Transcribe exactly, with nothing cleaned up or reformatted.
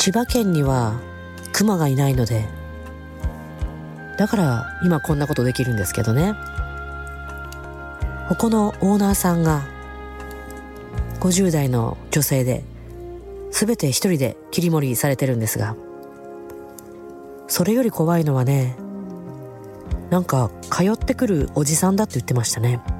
千葉県にはクマがいないので、だから今こんなことできるんですけどね。ここのオーナーさんがごじゅう代の女性で、すべて一人で切り盛りされてるんですが、それより怖いのはね、なんか通ってくるおじさんだって言ってましたね。